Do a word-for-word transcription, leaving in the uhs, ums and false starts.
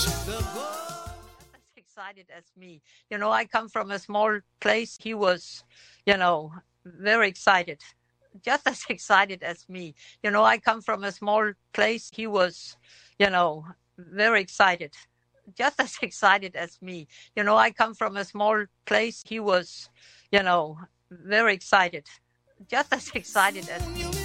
As excited as me. You know, I come from a small place. He was, you know, very excited. Just as excited as me. You know, I come from a small place. He was, you know, very excited. Just as excited as me. You know, I come from a small place. He was, you know, very excited. Just as excited as me.